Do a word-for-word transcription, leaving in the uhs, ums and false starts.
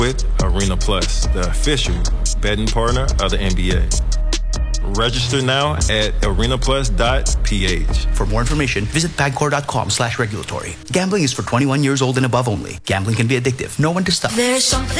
with Arena Plus, the official betting partner of the N B A. Register now at arena plus dot p h. For more information, visit pagcor.com slash regulatory. Gambling is for twenty-one years old and above only. Gambling can be addictive. Know when to stop. There's something